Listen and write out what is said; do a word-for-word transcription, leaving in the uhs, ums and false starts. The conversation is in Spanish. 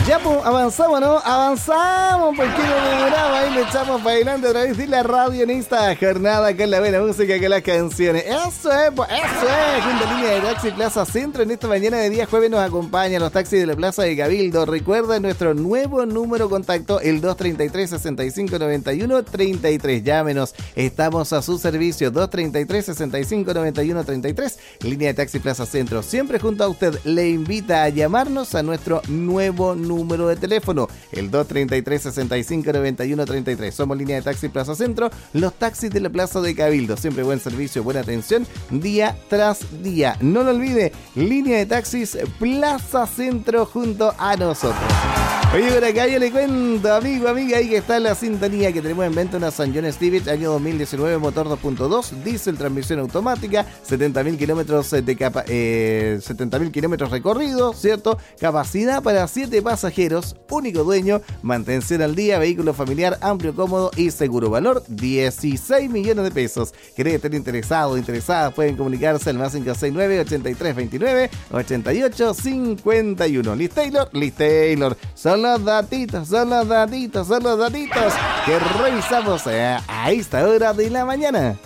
Ya, pues, avanzamos, ¿no? Avanzamos, porque no demoramos, ahí le echamos para adelante a través de la radio en esta jornada con la buena música, con las canciones. Eso es, pues, eso es. Junto a línea de taxi Plaza Centro, en esta mañana de día jueves nos acompañan los taxis de la Plaza de Cabildo. Recuerda nuestro nuevo número contacto, el dos treinta y tres, sesenta y cinco noventa y uno, treinta y tres. Llámenos, estamos a su servicio, dos treinta y tres, sesenta y cinco noventa y uno, treinta y tres. Línea de taxi Plaza Centro, siempre junto a usted. Le invita a llamarnos a nuestro nuevo número número de teléfono, el dos treinta y tres, sesenta y cinco noventa y uno, treinta y tres. Somos Línea de Taxi Plaza Centro, los taxis de la Plaza de Cabildo. Siempre buen servicio, buena atención, día tras día. No lo olvide, Línea de Taxis Plaza Centro junto a nosotros. Oye, por acá yo le cuento, amigo, amiga, ahí que está la sintonía que tenemos en venta, una San John Civic, año dos mil diecinueve, motor dos punto dos, diésel, transmisión automática, setenta mil kilómetros de capa, eh, setenta mil kilómetros recorridos, ¿cierto? Capacidad para siete pasajeros, único dueño, mantención al día, vehículo familiar, amplio, cómodo y seguro. Valor dieciséis millones de pesos. ¿Querés estar interesado o interesada? Pueden comunicarse al más cinco seis nueve, ochenta y tres veintinueve, ochenta y ocho cincuenta y uno. Liz Taylor, Liz Taylor. Son los datitos, son los datitos, son los datitos que revisamos a esta hora de la mañana.